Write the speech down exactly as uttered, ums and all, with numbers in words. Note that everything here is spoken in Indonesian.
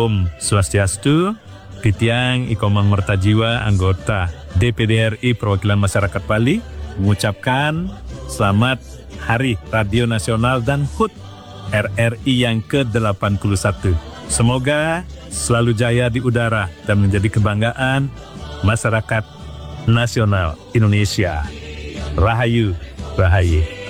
Om Swastiastu. Pitiang Ikomang Mertajiwa, anggota D P D R I Perwakilan Masyarakat Bali, mengucapkan selamat Hari Radio Nasional dan H U T R R I yang ke delapan puluh satu. Semoga selalu jaya di udara dan menjadi kebanggaan masyarakat nasional Indonesia. Rahayu, Rahayu.